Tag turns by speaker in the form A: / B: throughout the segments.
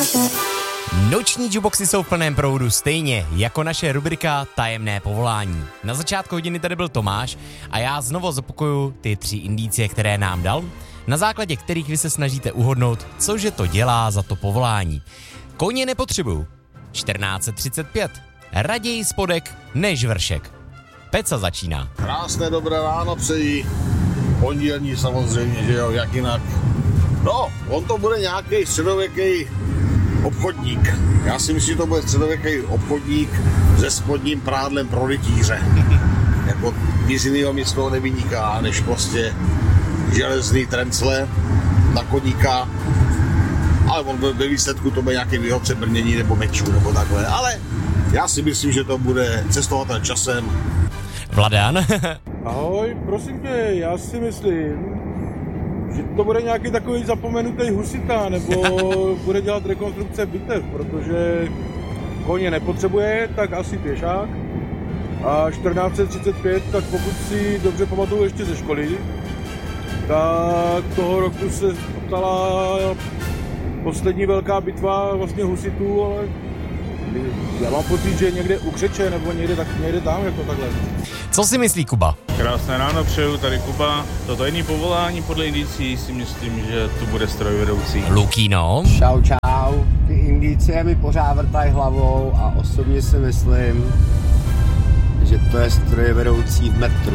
A: Noční jukeboxy jsou v plném proudu stejně jako naše rubrika Tajemné povolání. Na začátku hodiny tady byl Tomáš a já znovu zopakuju ty 3 indicie, které nám dal, na základě kterých vy se snažíte uhodnout, cože to dělá za to povolání. Koně nepotřebuju. 1435. Raději spodek než vršek. Peca začíná.
B: Krásné dobré ráno přeji. Pondělní samozřejmě, že jo, jak jinak. No, on to bude nějaký středověký obchodník. Já si myslím, že to bude středověký obchodník se spodním prádlem pro rytíře. Jako nic jinýho mi z toho nevyniká, než prostě železný trencle na koníka. Ale on ve výsledku to bude nějaké výhodce brnění nebo mečů nebo takhle. Ale já si myslím, že to bude cestovatel časem.
A: Vladan.
C: Ahoj, prosím tě, já si myslím, že to bude nějaký takový zapomenutý husita, nebo bude dělat rekonstrukce bitev, protože koně nepotřebuje, tak asi pěšák. A 1435, tak pokud si dobře pamatuju ještě ze školy, tak toho roku se stala poslední velká bitva vlastně husitů, ale já mám pocit, že někde u Křeče, nebo někde tam, jako takhle.
A: Co si myslí Kuba?
D: Krásné ráno přeju, tady Kuba. Toto jiný povolání podle indicí si myslím, že tu bude strojvedoucí.
A: Lukino.
E: Čau. Ty indicie mi pořád vrtají hlavou a osobně si myslím, že to je strojvedoucí v metru.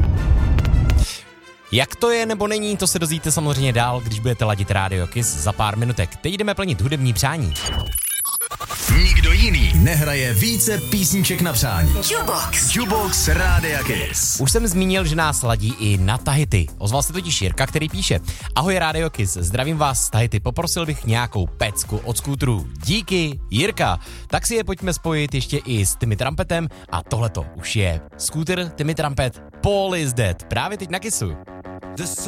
A: Jak to je nebo není, to se dozvíte samozřejmě dál, když budete ladit Radio Kiss za pár minutek. Teď jdeme plnit hudební přání.
F: Nikdo jiný nehraje více písniček na přání. Jukebox Rádia Kiss.
A: Už jsem zmínil, že nás ladí i na Tahiti. Ozval se totiž Jirka, který píše: Ahoj Radio Kiss, zdravím vás z Tahiti, poprosil bych nějakou pecku od skútrů. Díky, Jirka. Tak si je pojďme spojit ještě i s Timmy Trumpetem a tohleto už je skútr Timmy Trumpet Paul is Dead. Právě teď na Kissu.